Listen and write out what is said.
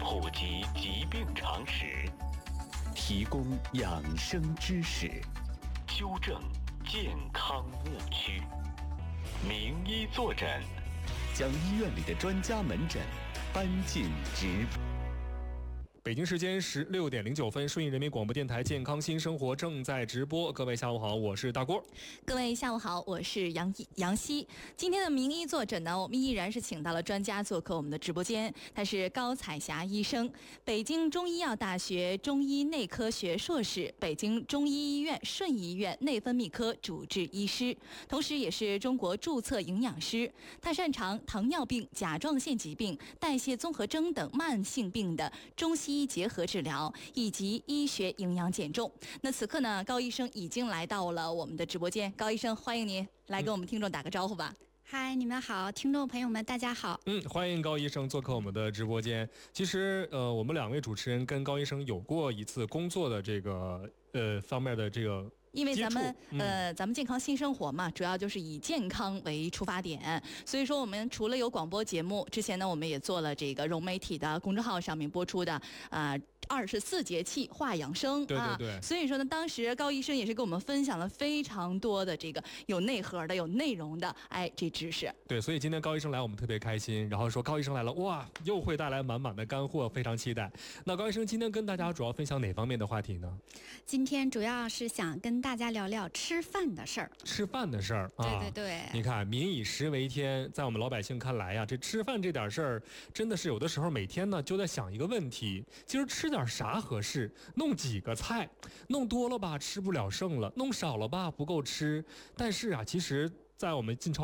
普及疾病常识， 提供养生知识， 纠正健康误区。名医坐诊， 将医院里的专家门诊搬进直播。 北京时间16:09，顺义人民广播电台健康新生活正在直播。各位下午好，我是大郭。 各位下午好，我是杨希。今天的名医坐诊呢，我们依然是请到了专家做客我们的直播间，他是高彩霞医生，北京中医药大学中医内科学硕士，北京中医医院顺义医院内分泌科主治医师，同时也是中国注册营养师。他擅长糖尿病、甲状腺疾病、代谢综合征等慢性病的中西医结合治疗以及医学营养减重。那此刻呢，高医生已经来到了我们的直播间。高医生，欢迎您来跟我们听众打个招呼吧。 嗨，你们好，听众朋友们，大家好。 欢迎高医生做客我们的直播间。其实我们两位主持人跟高医生有过一次工作的这个方面的这个。 因为咱们健康新生活嘛，主要就是以健康为出发点，所以说我们除了有广播节目，之前呢我们也做了这个融媒体的公众号上面播出的24节气话养生， 对对对。 所以说呢，当时高医生也是跟我们分享了非常多的这个有内核的、有内容的这知识。 对，所以今天高医生来我们特别开心，然后说高医生来了，哇，又会带来满满的干货，非常期待。那高医生今天跟大家主要分享哪方面的话题呢？ 今天主要是想跟大家聊聊吃饭的事儿。 吃饭的事儿啊， 对对对。 你看，民以食为天，在我们老百姓看来呀，这吃饭这点事儿，真的是有的时候每天呢就在想一个问题，今儿吃点啥合适？弄几个菜？弄多了吧吃不了剩了，弄少了吧不够吃。但是啊，其实在我们进超